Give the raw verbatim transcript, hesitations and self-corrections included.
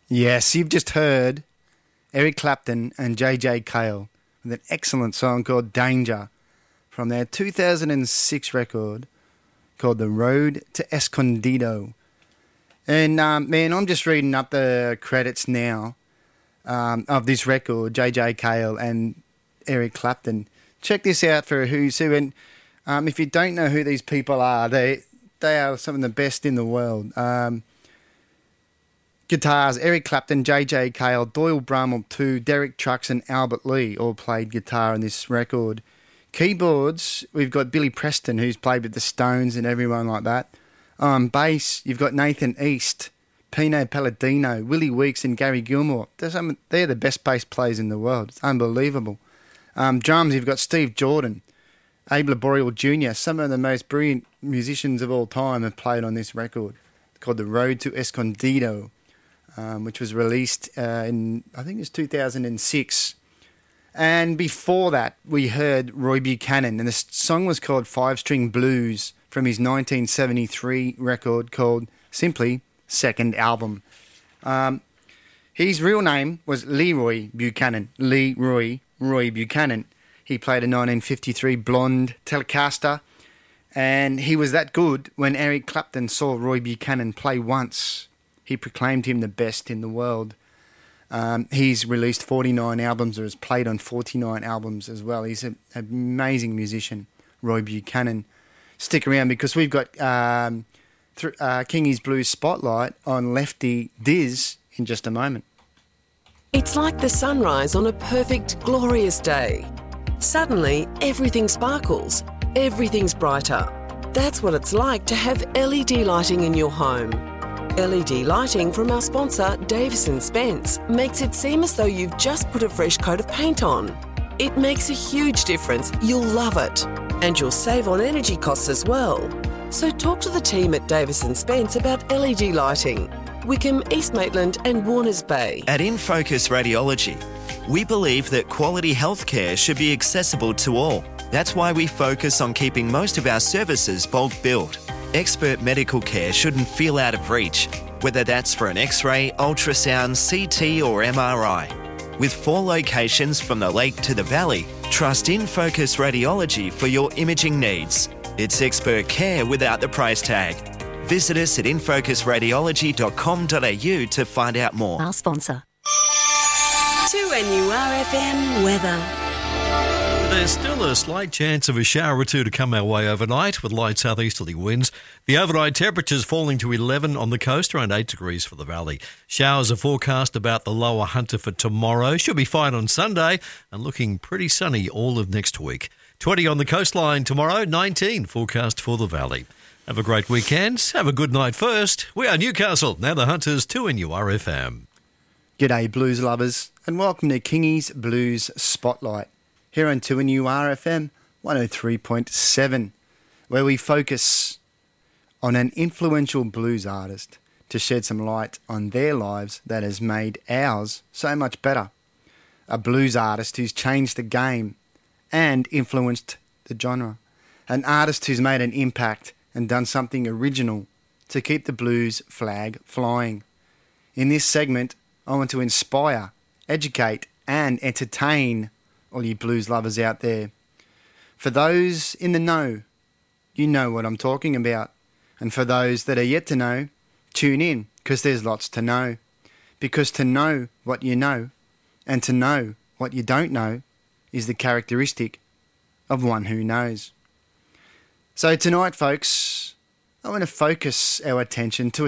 Yes, you've just heard Eric Clapton and J J Cale with an excellent song called Danger from their two thousand six record called The Road to Escondido. And, um, man, I'm just reading up the credits now um, of this record, J J Cale and Eric Clapton. Check this out for a who's who. And um, if you don't know who these people are, they they are some of the best in the world. Um, guitars, Eric Clapton, J J Cale, Doyle Bramwell two, Derek Trucks and Albert Lee all played guitar on this record. Keyboards, we've got Billy Preston, who's played with the Stones and everyone like that. Um, bass, you've got Nathan East, Pino Palladino, Willie Weeks and Gary Gilmore. They're, some, they're the best bass players in the world. It's unbelievable. Um, drums, you've got Steve Jordan, Abe Laboriel Junior Some of the most brilliant musicians of all time have played on this record. It's called The Road to Escondido, um, which was released uh, in, I think it was two thousand six. And before that, we heard Roy Buchanan, and the song was called Five String Blues from his nineteen seventy-three record called simply Second Album. Um, his real name was Leroy Buchanan. Leroy Roy Buchanan. He played a nineteen fifty-three blonde Telecaster, and he was that good when Eric Clapton saw Roy Buchanan play once. He proclaimed him the best in the world. Um, he's released forty-nine albums or has played on forty-nine albums as well. He's an amazing musician, Roy Buchanan. Stick around because we've got um, th- uh, Kingy's Blues Spotlight on Lefty Diz in just a moment. It's like the sunrise on a perfect, glorious day. Suddenly, everything sparkles. Everything's brighter. That's what it's like to have L E D lighting in your home. L E D lighting from our sponsor, Davis and Spence, makes it seem as though you've just put a fresh coat of paint on. It makes a huge difference. You'll love it. And you'll save on energy costs as well. So talk to the team at Davis and Spence about L E D lighting. Wickham, East Maitland and Warners Bay. At InFocus Radiology, we believe that quality healthcare should be accessible to all. That's why we focus on keeping most of our services bulk billed. Expert medical care shouldn't feel out of reach, whether that's for an X-ray, ultrasound, C T or M R I. With four locations from the lake to the valley, trust InFocus Radiology for your imaging needs. It's expert care without the price tag. Visit us at infocus radiology dot com dot a u to find out more. Our sponsor. two N U R F M weather. There's still a slight chance of a shower or two to come our way overnight with light southeasterly winds. The overnight temperatures falling to eleven on the coast, around eight degrees for the valley. Showers are forecast about the lower Hunter for tomorrow. Should be fine on Sunday and looking pretty sunny all of next week. twenty on the coastline tomorrow, nineteen forecast for the valley. Have a great weekend. Have a good night first. We are Newcastle, now the Hunters, two N U R F M. G'day blues lovers and welcome to Kingy's Blues Spotlight here on two N U R F M one oh three point seven, where we focus on an influential blues artist to shed some light on their lives that has made ours so much better. A blues artist who's changed the game and influenced the genre. An artist who's made an impact and done something original to keep the blues flag flying. In this segment, I want to inspire, educate and entertain all you blues lovers out there. For those in the know, you know what I'm talking about. And for those that are yet to know, tune in because there's lots to know. Because to know what you know and to know what you don't know is the characteristic of one who knows. So tonight, folks, I want to focus our attention to a